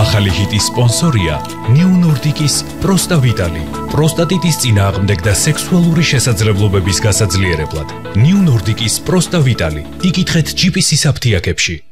ახალი ჰიტის სპონსორია New Nordic-ის პროსტა ვიტალი. პროსტატიტის წინააღმდეგ და სექსუალური შესაძლებლობების გასაძლიერებლად. New Nordic-ის პროსტა ვიტალი. იკითხეთ GPS-ის აფთიაქებში.